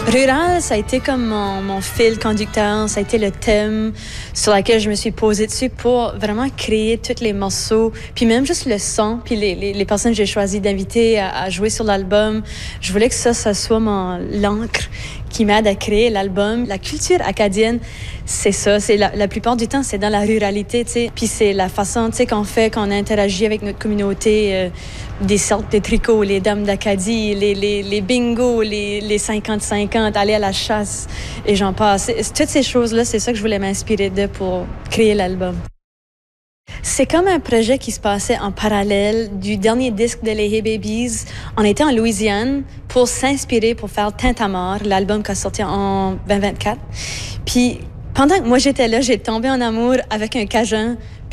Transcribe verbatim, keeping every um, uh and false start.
Rural, ça a été comme mon, mon fil conducteur, ça a été le thème sur lequel je me suis posée dessus pour vraiment créer tous les morceaux, puis même juste le son, puis les, les, les personnes que j'ai choisi d'inviter à, à jouer sur l'album. Je voulais que ça, ça soit mon, l'encre qui m'aide à créer l'album. La culture acadienne, c'est ça. C'est la, la plupart du temps, c'est dans la ruralité, tu sais. Puis c'est la façon, tu sais, qu'on fait, qu'on interagit avec notre communauté, euh, des sortes de tricots, les dames d'Acadie, les, les, les bingos, les, les cinquante cinquante, aller à la chasse, et j'en passe. Toutes ces choses-là, c'est ça que je voulais m'inspirer de pour créer l'album. C'est comme un projet qui se passait en parallèle du dernier disque de les Hey Babies. On était en Louisiane pour s'inspirer pour faire Tintamarre, l'album qui a sorti en vingt vingt-quatre. Puis pendant que moi j'étais là, j'ai tombé en amour avec un Cajun